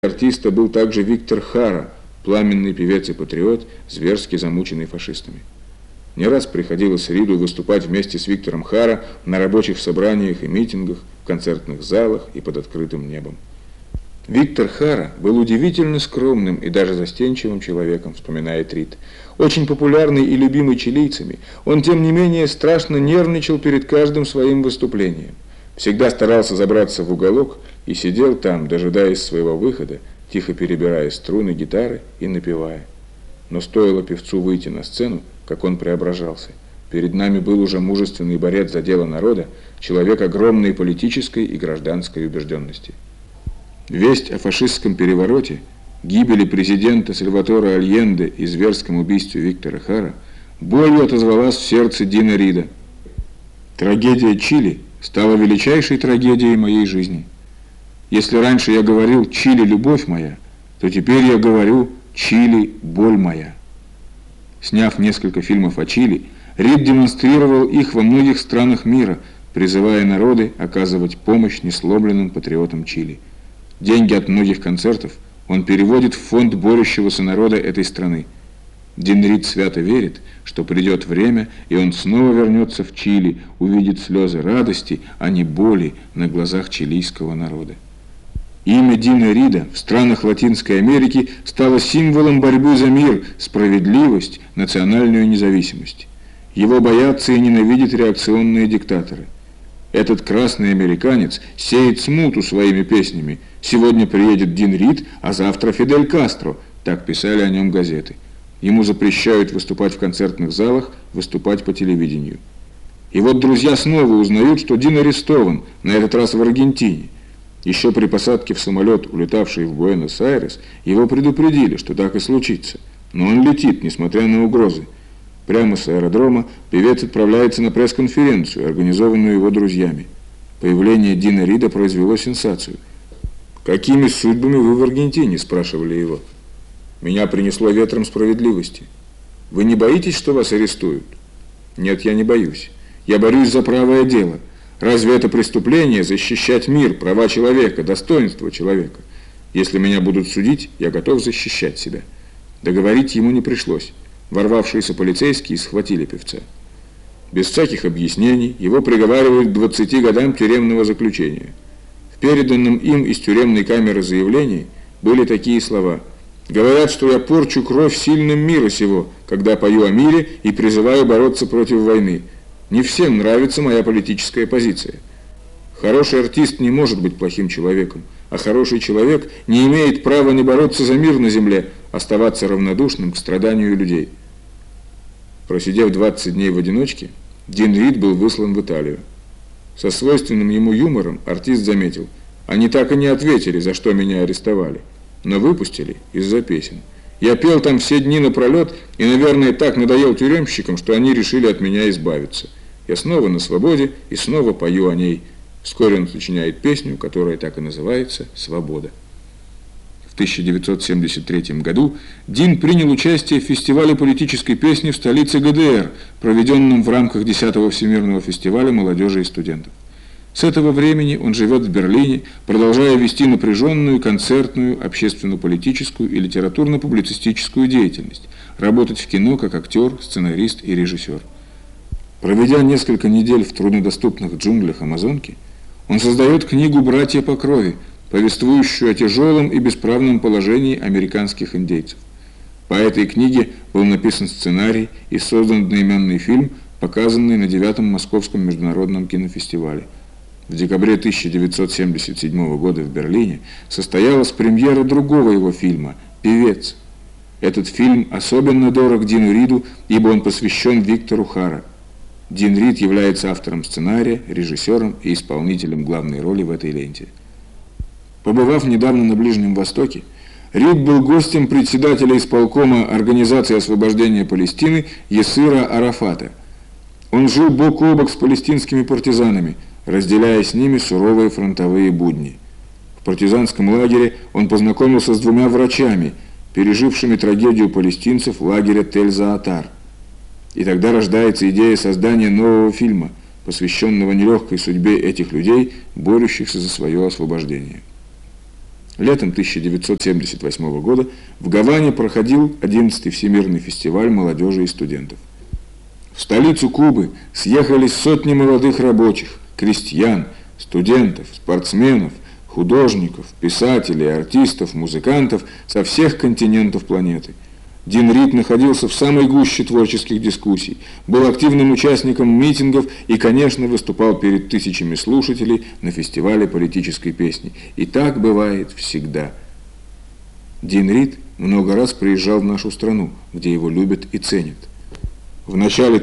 Артиста был также Виктор Хара, пламенный певец и патриот, зверски замученный фашистами. Не раз приходилось Риду выступать вместе с Виктором Хара на рабочих собраниях и митингах, в концертных залах и под открытым небом. Виктор Хара был удивительно скромным и даже застенчивым человеком, вспоминает Рид. Очень популярный и любимый чилийцами, он тем не менее страшно нервничал перед каждым своим выступлением. Всегда старался забраться в уголок и сидел там, дожидаясь своего выхода, тихо перебирая струны гитары и напевая. Но стоило певцу выйти на сцену, как он преображался. Перед нами был уже мужественный борец за дело народа, человек огромной политической и гражданской убежденности. Весть о фашистском перевороте, гибели президента Сальваторе Альенде и зверском убийстве Виктора Хара болью отозвалась в сердце Дина Рида. Трагедия Чили стала величайшей трагедией моей жизни. Если раньше я говорил «Чили – любовь моя», то теперь я говорю «Чили – боль моя». Сняв несколько фильмов о Чили, Рид демонстрировал их во многих странах мира, призывая народы оказывать помощь несломленным патриотам Чили. Деньги от многих концертов он переводит в фонд борющегося народа этой страны. Дин Рид свято верит, что придет время, и он снова вернется в Чили, увидит слезы радости, а не боли на глазах чилийского народа. Имя Дина Рида в странах Латинской Америки стало символом борьбы за мир, справедливость, национальную независимость. Его боятся и ненавидят реакционные диктаторы. Этот красный американец сеет смуту своими песнями. Сегодня приедет Дин Рид, а завтра Фидель Кастро. Так писали о нем газеты. Ему запрещают выступать в концертных залах, выступать по телевидению. И вот друзья снова узнают, что Дин арестован, на этот раз в Аргентине. Еще при посадке в самолет, улетавший в Буэнос-Айрес, его предупредили, что так и случится. Но он летит, несмотря на угрозы. Прямо с аэродрома певец отправляется на пресс-конференцию, организованную его друзьями. Появление Дина Рида произвело сенсацию. «Какими судьбами вы в Аргентине?» – спрашивали его. «Меня принесло ветром справедливости. Вы не боитесь, что вас арестуют?» «Нет, я не боюсь. Я борюсь за правое дело. Разве это преступление защищать мир, права человека, достоинство человека? Если меня будут судить, я готов защищать себя». Договорить ему не пришлось. Ворвавшиеся полицейские схватили певца. Без всяких объяснений его приговаривают к 20 годам тюремного заключения. В переданном им из тюремной камеры заявлении были такие слова: «Говорят, что я порчу кровь сильным мира сего, когда пою о мире и призываю бороться против войны. Не всем нравится моя политическая позиция. Хороший артист не может быть плохим человеком, а хороший человек не имеет права не бороться за мир на земле, оставаться равнодушным к страданию людей». Просидев 20 дней в одиночке, Дин Рид был выслан в Италию. Со свойственным ему юмором артист заметил: «Они так и не ответили, за что меня арестовали, но выпустили из-за песен. Я пел там все дни напролет и, наверное, так надоел тюремщикам, что они решили от меня избавиться. Я снова на свободе и снова пою о ней». Вскоре он сочиняет песню, которая так и называется «Свобода». В 1973 году Дин принял участие в фестивале политической песни в столице ГДР, проведенном в рамках 10-го Всемирного фестиваля молодежи и студентов. С этого времени он живет в Берлине, продолжая вести напряженную концертную, общественно-политическую и литературно-публицистическую деятельность, работать в кино как актер, сценарист и режиссер. Проведя несколько недель в труднодоступных джунглях Амазонки, он создает книгу «Братья по крови», повествующую о тяжелом и бесправном положении американских индейцев. По этой книге был написан сценарий и создан одноименный фильм, показанный на 9-м Московском международном кинофестивале. В декабре 1977 года в Берлине состоялась премьера другого его фильма «Певец». Этот фильм особенно дорог Дину Риду, ибо он посвящен Виктору Хара. Дин Рид является автором сценария, режиссером и исполнителем главной роли в этой ленте. Побывав недавно на Ближнем Востоке, Рид был гостем председателя исполкома Организации освобождения Палестины Ясира Арафата. Он жил бок о бок с палестинскими партизанами, разделяя с ними суровые фронтовые будни. В партизанском лагере он познакомился с двумя врачами, пережившими трагедию палестинцев лагеря Тель-Заатар. И тогда рождается идея создания нового фильма, посвященного нелегкой судьбе этих людей, борющихся за свое освобождение. Летом 1978 года в Гаване проходил 11-й Всемирный фестиваль молодежи и студентов. В столицу Кубы съехались сотни молодых рабочих, крестьян, студентов, спортсменов, художников, писателей, артистов, музыкантов со всех континентов планеты. Дин Рид находился в самой гуще творческих дискуссий, был активным участником митингов и, конечно, выступал перед тысячами слушателей на фестивале политической песни. И так бывает всегда. Дин Рид много раз приезжал в нашу страну, где его любят и ценят. В начале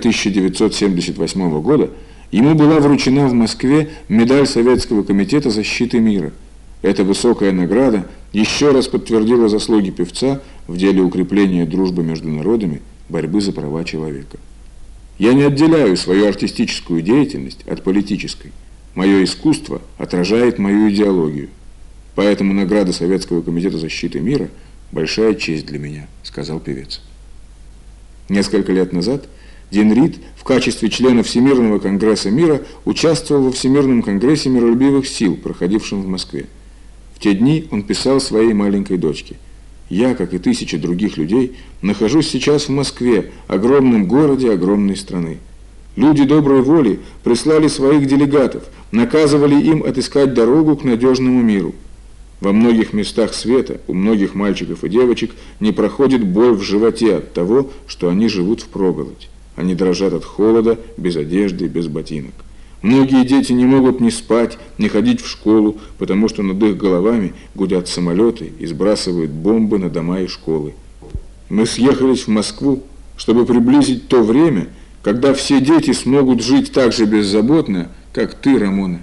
1978 года ему была вручена в Москве медаль Советского комитета защиты мира. Эта высокая награда еще раз подтвердила заслуги певца в деле укрепления дружбы между народами, борьбы за права человека. Я не отделяю свою артистическую деятельность от политической. Мое искусство отражает мою идеологию. Поэтому награда Советского комитета защиты мира – большая честь для меня, сказал певец. Несколько лет назад Дин Рид в качестве члена Всемирного конгресса мира участвовал во Всемирном конгрессе миролюбивых сил, проходившем в Москве. В те дни он писал своей маленькой дочке: «Я, как и тысячи других людей, нахожусь сейчас в Москве, огромном городе огромной страны. Люди доброй воли прислали своих делегатов, наказывали им отыскать дорогу к надежному миру. Во многих местах света у многих мальчиков и девочек не проходит боль в животе от того, что они живут впроголодь. Они дрожат от холода, без одежды, без ботинок. Многие дети не могут ни спать, ни ходить в школу, потому что над их головами гудят самолеты и сбрасывают бомбы на дома и школы. Мы съехались в Москву, чтобы приблизить то время, когда все дети смогут жить так же беззаботно, как ты, Рамона».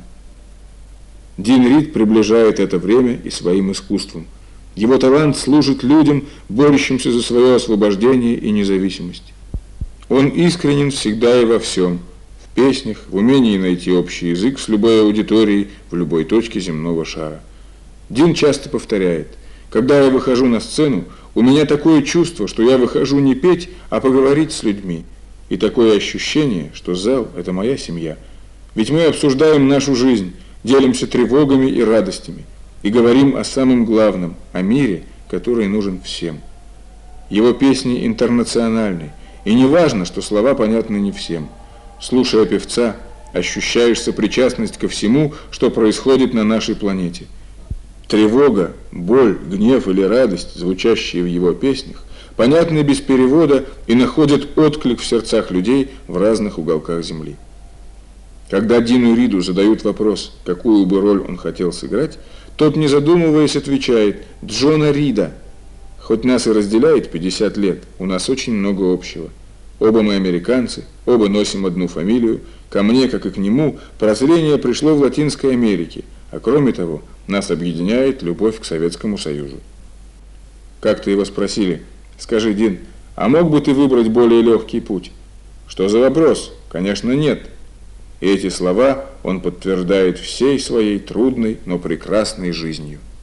Дин Рид приближает это время и своим искусством. Его талант служит людям, борющимся за свое освобождение и независимость. Он искренен всегда и во всем. В песнях, в умении найти общий язык с любой аудиторией в любой точке земного шара. Дин часто повторяет: «Когда я выхожу на сцену, у меня такое чувство, что я выхожу не петь, а поговорить с людьми. И такое ощущение, что зал – это моя семья. Ведь мы обсуждаем нашу жизнь, делимся тревогами и радостями и говорим о самом главном, о мире, который нужен всем». Его песни интернациональны, и не важно, что слова понятны не всем. Слушая певца, ощущаешь сопричастность ко всему, что происходит на нашей планете. Тревога, боль, гнев или радость, звучащие в его песнях, понятны без перевода и находят отклик в сердцах людей в разных уголках земли. Когда Дину Риду задают вопрос, какую бы роль он хотел сыграть, тот, не задумываясь, отвечает: «Джона Рида». Хоть нас и разделяет 50 лет, у нас очень много общего. Оба мы американцы, оба носим одну фамилию. Ко мне, как и к нему, прозрение пришло в Латинской Америке, а кроме того, нас объединяет любовь к Советскому Союзу. Как-то его спросили: «Скажи, Дин, а мог бы ты выбрать более легкий путь?» «Что за вопрос? Конечно, нет». И эти слова он подтверждает всей своей трудной, но прекрасной жизнью.